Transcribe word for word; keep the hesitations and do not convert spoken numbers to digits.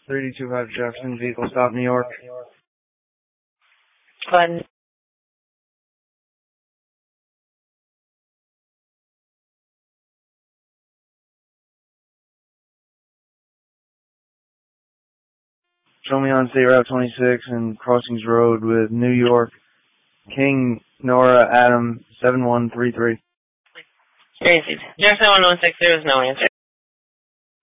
three two five Jefferson, vehicle stop, New York. Fun. Show me on State Route twenty-six and Crossings Road with New York, King, Nora, Adam, seven one three three. Crazy. Jefferson one one six, there is no answer.